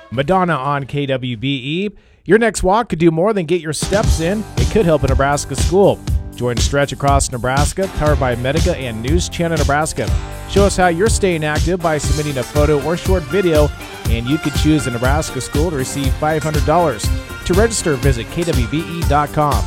Madonna on KWBE. Your next walk could do more than get your steps in. It could help a Nebraska school. Join Stretch Across Nebraska, powered by Medica and News Channel Nebraska. Show us how you're staying active by submitting a photo or short video, and you could choose a Nebraska school to receive $500. To register, visit kwbe.com.